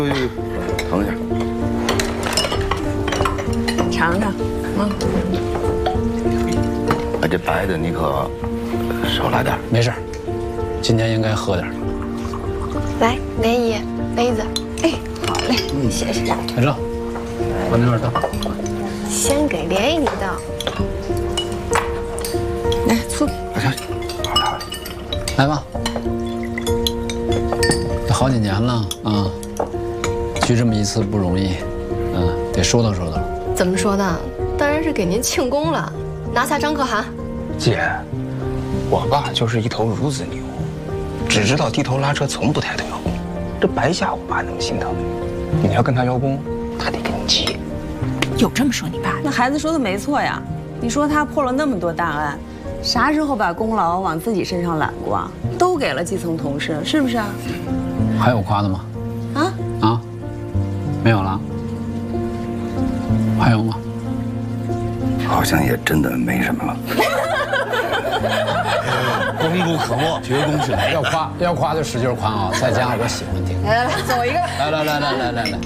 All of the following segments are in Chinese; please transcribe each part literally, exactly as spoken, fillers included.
等一下， 尝尝，嗯。 哎，这白的你可少来点。 没事，今天应该喝点。 来，莲姨，杯子。哎，好嘞，嗯、谢谢。 海正，往那边倒。 先给莲姨倒。来，醋。 行，好嘞好嘞。 来吧。都好几年了啊，聚这么一次不容易，嗯，得说道说道。 怎么说的？当然是给您庆功了。拿下张可汗。 姐，我爸就是一头孺子牛，只知道低头拉车，从不抬头邀功。这白瞎我爸那么心疼你，你要跟他邀功，他得跟你急。 有这么说你爸？ 那孩子说的没错呀。你说他破了那么多大案，啥时候把功劳往自己身上揽过啊？都给了基层同事，是不是啊？ 还有夸的吗？ 啊啊，没有了。还有吗？ 好像也真的没什么了。 功不可没，绝功是要夸要夸就使劲夸啊！在家我喜欢听。 来来来，走一个。 来来来来来来来。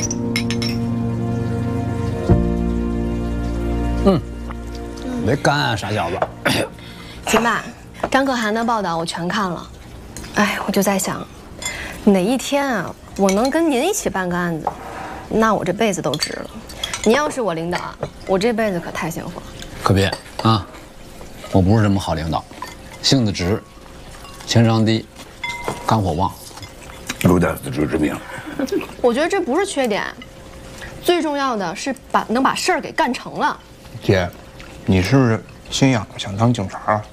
嗯，没干啊，傻小子。 秦爸，张可汗的报道我全看了。哎，我就在想，哪一天啊，我能跟您一起办个案子，那我这辈子都值了。您要是我领导，我这辈子可太幸福了。 可别啊，我不是什么好领导，性子直，情商低，肝火旺， 有点自知之明。 我觉得这不是缺点，最重要的是把能把事儿给干成了。 姐，你是不是心痒想当警察啊？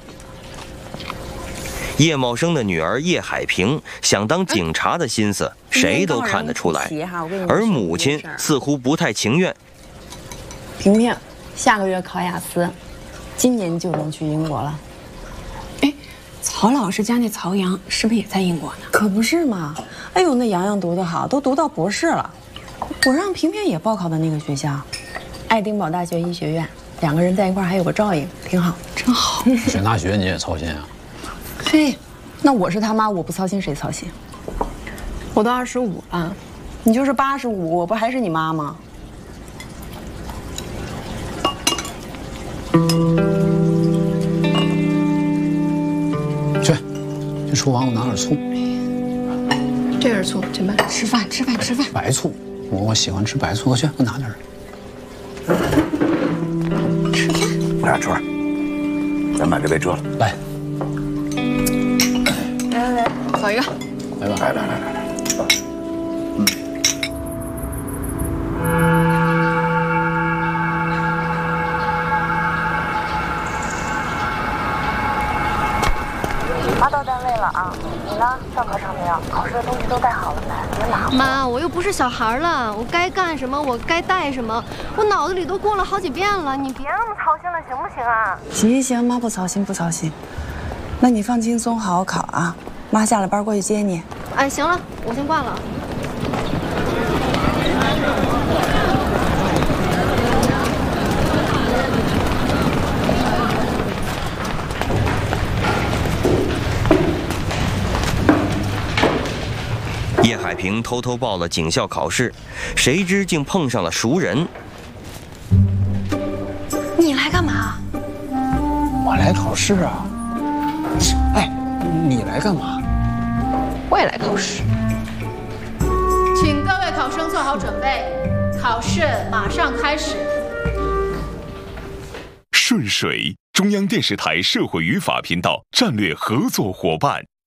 叶茂生的女儿叶海平想当警察的心思，谁都看得出来，而母亲似乎不太情愿。 萍萍，下个月考雅思，今年就能去英国了。哎，曹老师家那曹阳是不是也在英国呢？ 可不是嘛！哎呦，那洋洋读得好，都读到博士了。我让萍萍也报考的那个学校，爱丁堡大学医学院，两个人在一块儿还有个照应，挺好， 真好。 选大学你也操心啊？ 嘿，那我是他妈，我不操心谁操心？ 我都二十五了， 你就是八十五，我不还是你妈吗？ 去，去厨房给我拿点醋。 这是醋，秦爸， 吃饭吃饭吃饭。 白醋，我我喜欢吃白醋，去给我拿点。 俩串，咱把这杯遮了。 来， 来来来，走一个。 来吧， 来来来来来。 妈到单位了啊，你呢？上课上没有？考试的东西都带好了没？别忙。 妈，我又不是小孩了，我该干什么我该带什么，我脑子里都过了好几遍了，你别那么操心了，行不行啊？ 行行，妈不操心不操心。那你放轻松，好好考啊。妈下了班过去接你。 哎，行了，我先挂了。 叶海平偷偷报了警校考试，谁知竟碰上了熟人。 你来干嘛？ 我来考试啊。哎，你来干嘛？ 我也来考试。 请各位考生做好准备，考试马上开始。 顺水，中央电视台社会语法频道战略合作伙伴。